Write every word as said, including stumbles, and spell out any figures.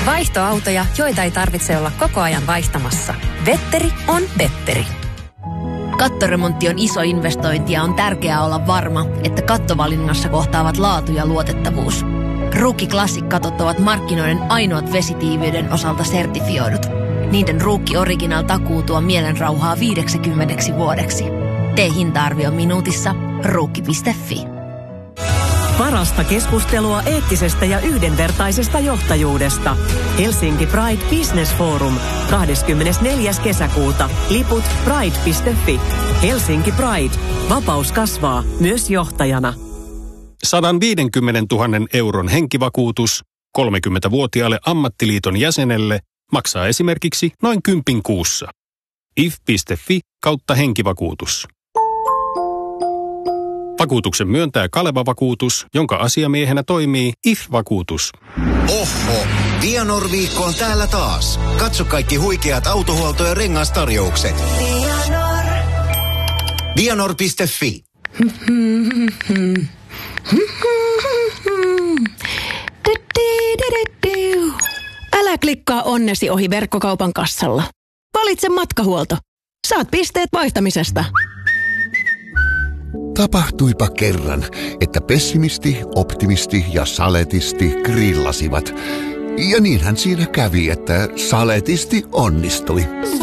Vaihtoautoja, joita ei tarvitse olla koko ajan vaihtamassa. Vetteri on Vetteri. Kattoremontti on iso investointi ja on tärkeää olla varma, että kattovalinnassa kohtaavat laatu ja luotettavuus. Rookie Classic-katot ovat markkinoiden ainoat vesitiiviyden osalta sertifioidut. Niiden Rookie Original takuu tuo mielenrauhaa viideksikymmeneksi vuodeksi. Tee hinta-arvio minuutissa rookie piste fi. Parasta keskustelua eettisestä ja yhdenvertaisesta johtajuudesta. Helsinki Pride Business Forum. kahdeskymmenesneljäs kesäkuuta. Liput pride piste fi. Helsinki Pride. Vapaus kasvaa myös johtajana. sata viisikymmentätuhatta euron henkivakuutus kolmekymmentävuotiaalle ammattiliiton jäsenelle maksaa esimerkiksi noin kympin kuussa. if piste fi kautta henkivakuutus. Vakuutuksen myöntää Kaleva-vakuutus, jonka asiamiehenä toimii I F-vakuutus. Oho, Vianor-viikko on täällä taas. Katso kaikki huikeat autohuolto- ja rengastarjoukset. Vianor. Vianor piste fi. Älä klikkaa onnesi ohi verkkokaupan kassalla. Valitse matkahuolto. Saat pisteet vaihtamisesta. Tapahtuipa kerran, että pessimisti, optimisti ja saletisti grillasivat. Ja niinhän siinä kävi, että saletisti onnistui.